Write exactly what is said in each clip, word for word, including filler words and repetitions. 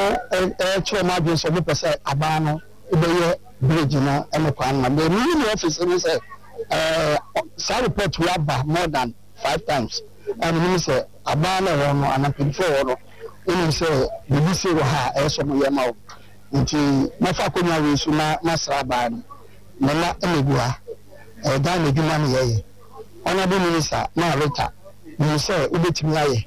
eh chọ ma bi so mo pese aba no ebe bridge na ene kwan na me ni office ni say eh sa report we aba more than five times and we say aba na ho no anapinfo ho no we say we say wo ha e so mo ye ma nti na fa ko nya we su na masra ba ni na na emegua eh da na djuma na ye honorable minister na reta we say ubetimi aye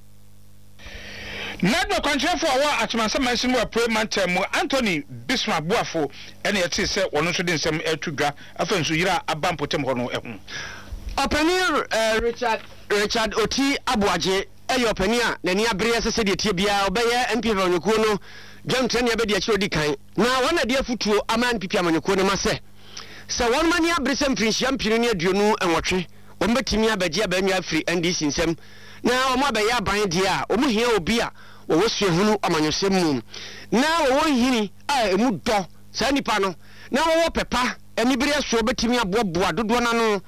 Nadwa contract for our atmansa mansin wa prayer temu Anthony Bismarck Boafo ene yeti se wono so de nsem atudwa afansu yira abampotem ho no ehun Openi Richard Richard Oti Abuaje eyo openi a nani abre sese de tie bia obeye M P Amanyekuo no dwam trene abedi akiro di kan na wona de afutuo ama M P Amanyekuo no mase se won mani abre sem frinhia mpini ne aduonu enwotwe won betimi abaji abanwa afri N D C nsem na omo abaye aban de a omo hia obi a wo suehunu amanyosem mum na wo hini a emu do sa nipa no na wo pepa enibere so betimi aboboa dodo na no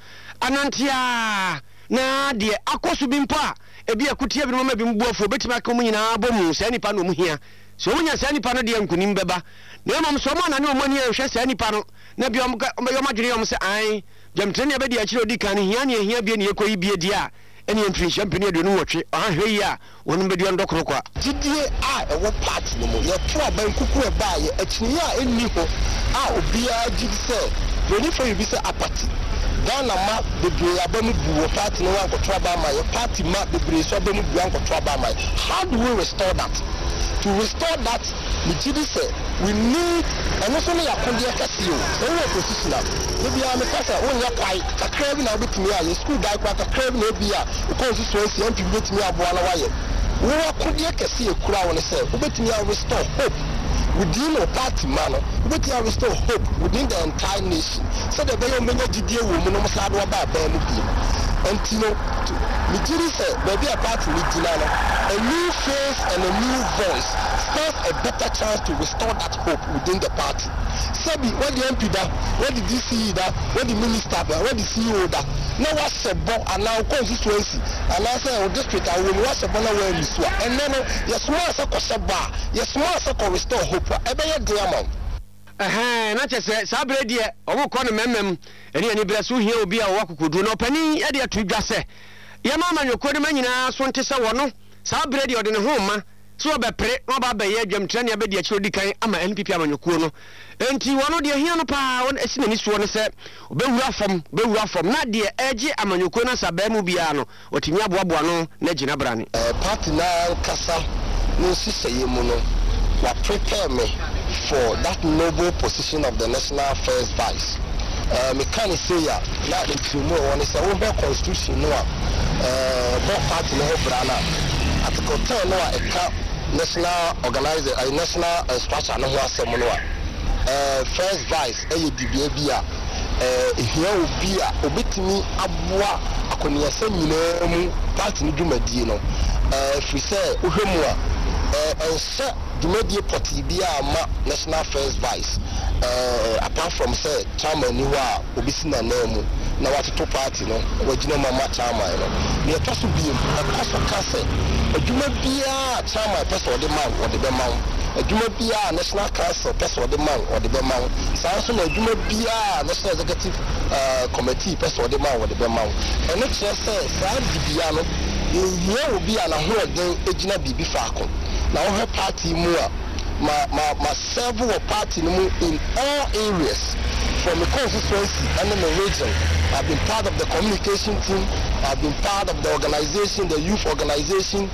anantia na de akoso bi mpo a ebi akutie bi no ma bi mbuafo betimi aka mu nyina abomu sa nipa no mu hia so munya sa nipa no de ankunim beba na mam so ma na ne omani ehwe sa nipa no na bi om yom adwene yom se ai jamtene abedi akire odi kan hia ne hia bi ne yekoyi bi edi a eni enfrinhia mpini adu no wotwe ahwe yi a wonu bedi ondokro kwa tidie a ewo part no mo ye to aban kuku e ba ye akini a enni ho a obia gidi se woni for you bi se apati Ghana ma bebre abamu bu party no wan ko traba ma ye party ma bebre so abamu bu wan ko traba ma. How do we restore that? To restore that, we gidi say we need and also na yakonde akasi o so we position am maybe am kasa won ya kwai kakra bi na betimi a school guy kwa kakra bi na obi a o constituency M P betimi aboa na waye wo yakonde akasi e kura won say we betimi a restore hope within a party man, we can restore hope within the entire nation. So the very many G D A women almost had one by Benny. And you know, Nigeria said, maybe a party with Dinana, a new face and a new voice stands a better chance to restore that hope within the party. Sabi, what the M P that, what the D C E that, what the minister that, what the C E O that, now what's a bomb and now constituency, and I say, oh, district, I will watch a bomb where you saw. And then, yes, more as a bar, yes, more as a restore hope, ever your diamond. Eh, na chese sabre die owo ko no memem eni ani bresu hia obi a wo kokodu no pani e de atudwa se ye ma Amanyekuo de manyina so nte se wo no sabre die ode ne ho ma so obepre no ba ba ye adwamtre ne abedi akiro dikan ama N P P Amanyekuo no enti wo no de hia no pa won esi nani so no se obewura fam bewura fam na de eje Amanyekuo na saba mu bia no otimi aboaboa no na gina brane eh party na kasa no siseye mu no wa prepare me for that noble position of the national first vice. Uh, me can say ya na the tumo one is a open constitution no uh both party no brana article ten no a national organizer a national uh, structure no asem no uh first vice e dibia bia uh here obi a obetimi aboa akoniasa nyina mu party no dwumadie no uh fi say ohwemu a uh and Dumedi Potibia national first vice uh, apart from say chairman ni wa obisina nemu na watoto party no wajina mama chairman no ne toso bi e koso kase adwuma bia chairman person de man or de be man adwuma bia national council person de man or de be man saa so na adwuma bia national executive uh, committee person de man or de be man e no kire say saa bibia no ye obi ana ho den ejina bibi faako now her party more my my my several party in all areas from the constituency and in the region. I've been part of the communication team, I've been part of the organization, the youth organization.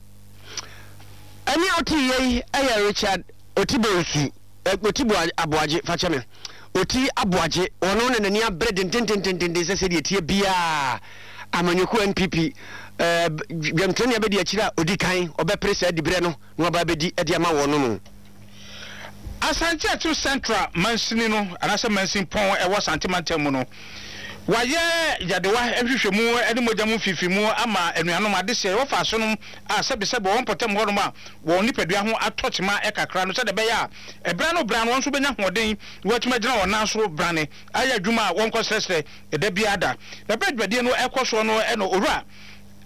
Any O T A Richard Otibosu Otibo Abuaje Fachame Oti Abuaje ono na nani abre den den den den den se de tie bia Amanyekuo N P P eh bemtene abedi akira odikan obepresa dibre no no ba bedi edi ama wono no Asante Atu Central mansini no anase mansin pon e wo santimantem no waye yadewa ehwehwemu eni mojamu fifimu ama enuanom adese wo fa so no a sebe sebe won potem ho no ma wo nipadua ho atochema e kakra no se de be ya e bra no bra no so benya hoden watuma gina wona so brane aya dwuma won ko sresre e da biada na bedwade no e koso no e no owura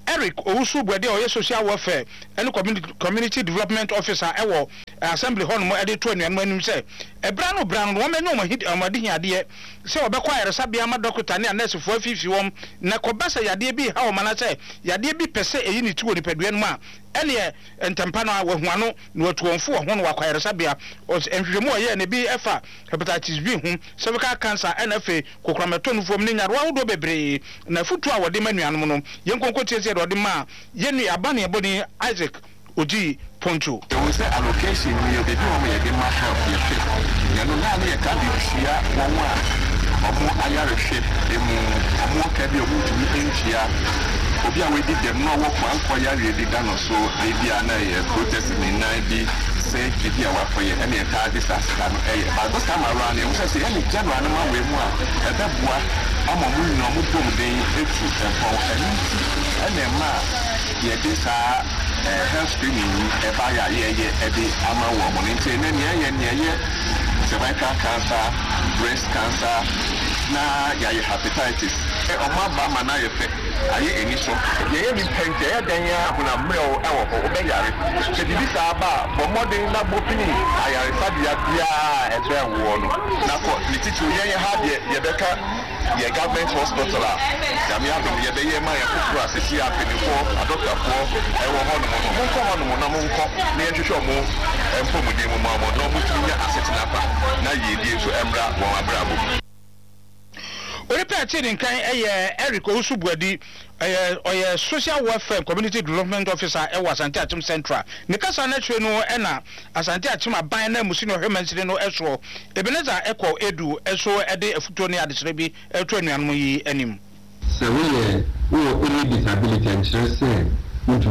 Eric Owusu Bwede o social welfare and community community development officer ewo assembly hall mo ede to anuan anim se ebra no bra no wo menyo mo hid amade hiade se obekwa yaresabia ma doctor ne nurse fo afifi wom na kobasa yade bi ha o mana se yade bi pese eyi ni tuwo ni padua no ma ene entempa no wahuano na watuonfo ho no wakwayeresabia enhwehwemu o ye ne bi efa hepatitis B hu cervical cancer N F A kokrameto no fom ne nyarwa wodo bebre na futu a wode manuanom no yenkonko tiese de wode ma yenu abane eboni Isaac Oji Poncho. There was an allocation where they do me again my help your ship. You know now you can't be share one one. Omo ayare ship emu omo kebi omo to be enchia. Obi a we did them no work one for yare di gano so they be an a protest in ninety say kidi a work for you any entire disaster eh but this time around you say any general no we mu a e be boa amo mu no mu bom den etu e for any and ma ye this health screening eba ya ye ye ebe ama wo mo nti ne ne ye ne ye cervical cancer, breast cancer na ya ye hepatitis e o ma ba ma na ye fe aye eni so ye ye mi pente ye dan ya huna mreo e wo ho obe yare se di bisa ba bo modern na bo pini ayare sabia bia e be wo no na ko ni titu ye ye ha de ye beka ye government hospital a ya mi adom ye be ye ma ye fufuru asesi apenifo adokafo e wo ho no mo mo ko ho no mo na mo nko na ye hwehwe mo empo mu de mo ma mo no mo tinya asetina pa na ye die so emra wo abrabo Orepa Chidin kan eye Eric Owusu Bwede eh oye social welfare community development officer e Asante Atim Central ne kasa na twe no e na Asante Atim aban na musi no hwemansire no eso Ebeneza ekọ edu eso ede afuto ne adesere bi eto anuanom yi anim so we we any disability and say